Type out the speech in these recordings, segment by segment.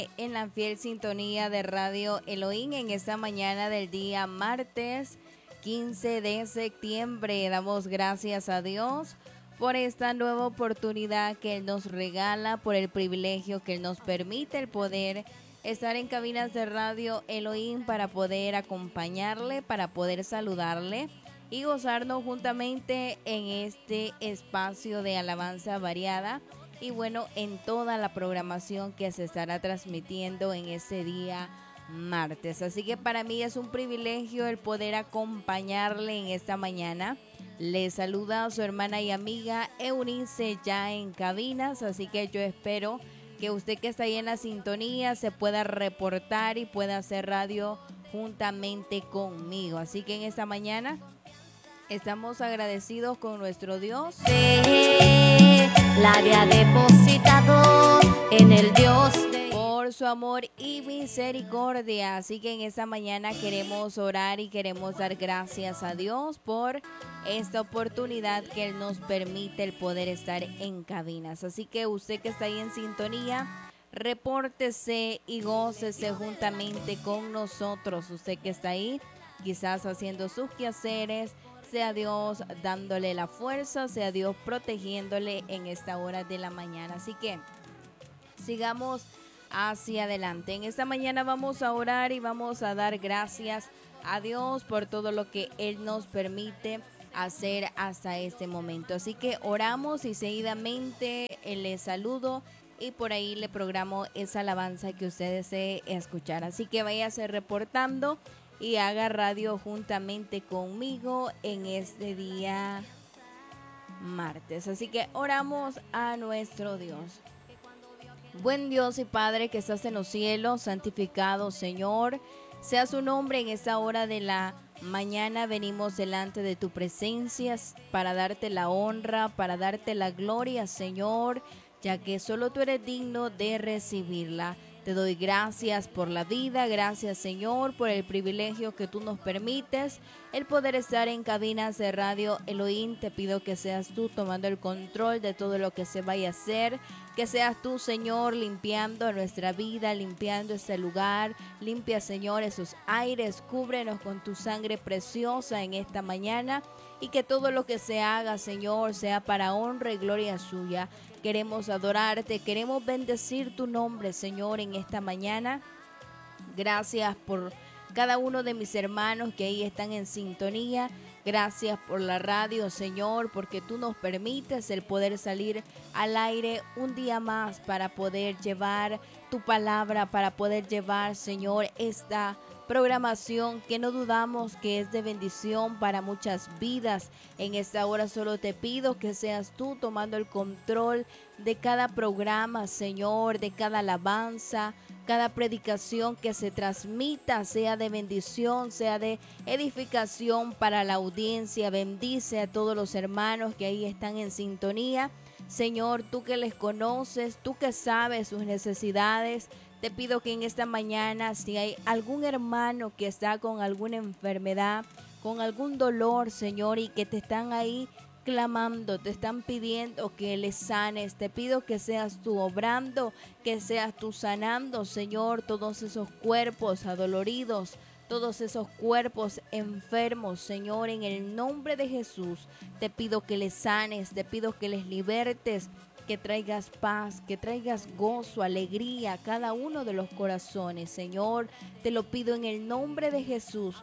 en la fiel sintonía de Radio Elohim en esta mañana del día martes 15 de septiembre. Damos gracias a Dios por esta nueva oportunidad que Él nos regala, por el privilegio que Él nos permite el poder estar en cabinas de Radio Elohim para poder acompañarle, para poder saludarle y gozarnos juntamente en este espacio de alabanza variada y bueno, en toda la programación que se estará transmitiendo en ese día martes. Así que para mí es un privilegio el poder acompañarle en esta mañana. Le saluda a su hermana y amiga Eunice ya en cabinas, así que yo espero que usted que está ahí en la sintonía se pueda reportar y pueda hacer radio juntamente conmigo. Así que en esta mañana estamos agradecidos con nuestro Dios. La había depositado en el Dios por su amor y misericordia. Así que en esta mañana queremos orar y queremos dar gracias a Dios por esta oportunidad que Él nos permite el poder estar en cabinas. Así que usted que está ahí en sintonía, repórtese y gócese juntamente con nosotros. Usted que está ahí, quizás haciendo sus quehaceres, sea Dios dándole la fuerza, sea Dios protegiéndole en esta hora de la mañana. Así que sigamos hacia adelante. En esta mañana vamos a orar y vamos a dar gracias a Dios por todo lo que Él nos permite hacer hasta este momento. Así que oramos y seguidamente le saludo y por ahí le programo esa alabanza que usted desee escuchar. Así que váyase reportando y haga radio juntamente conmigo en este día martes. Así que oramos a nuestro Dios. Buen Dios y Padre que estás en los cielos, santificado Señor, sea su nombre en esta hora de la mañana. Venimos delante de tu presencia para darte la honra, para darte la gloria, Señor, ya que solo tú eres digno de recibirla. Te doy gracias por la vida, gracias Señor por el privilegio que tú nos permites, el poder estar en cabinas de Radio Elohim. Te pido que seas tú tomando el control de todo lo que se vaya a hacer, que seas tú Señor limpiando nuestra vida, limpiando este lugar, limpia Señor esos aires, cúbrenos con tu sangre preciosa en esta mañana y que todo lo que se haga Señor sea para honra y gloria suya. Queremos adorarte, queremos bendecir tu nombre, Señor, en esta mañana. Gracias por cada uno de mis hermanos que ahí están en sintonía. Gracias por la radio, Señor, porque tú nos permites el poder salir al aire un día más para poder llevar tu palabra, para poder llevar, Señor, esta programación que no dudamos que es de bendición para muchas vidas. En esta hora solo te pido que seas tú tomando el control de cada programa, Señor, de cada alabanza, cada predicación que se transmita, sea de bendición, sea de edificación para la audiencia. Bendice a todos los hermanos que ahí están en sintonía. Señor, tú que les conoces, tú que sabes sus necesidades, te pido que en esta mañana, si hay algún hermano que está con alguna enfermedad, con algún dolor, Señor, y que te están ahí clamando, te están pidiendo que les sanes, te pido que seas tú obrando, que seas tú sanando, Señor, todos esos cuerpos adoloridos, todos esos cuerpos enfermos, Señor, en el nombre de Jesús, te pido que les sanes, te pido que les libertes, que traigas paz, que traigas gozo, alegría a cada uno de los corazones, Señor, te lo pido en el nombre de Jesús.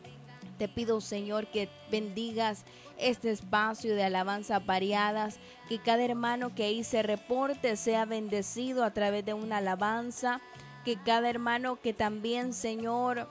Te pido, Señor, que bendigas este espacio de alabanza variadas, que cada hermano que ahí se reporte sea bendecido a través de una alabanza, que cada hermano que también, Señor,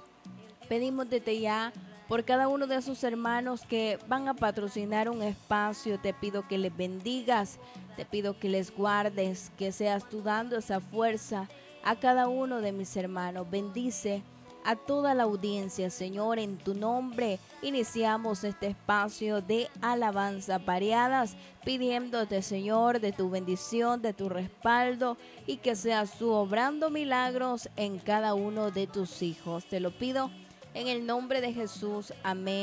pedimos desde ya por cada uno de esos hermanos que van a patrocinar un espacio. Te pido que les bendigas, te pido que les guardes, que seas tú dando esa fuerza a cada uno de mis hermanos. Bendice a toda la audiencia, Señor, en tu nombre. Iniciamos este espacio de alabanza variadas, pidiéndote, Señor, de tu bendición, de tu respaldo y que seas tú obrando milagros en cada uno de tus hijos. Te lo pido en el nombre de Jesús. Amén.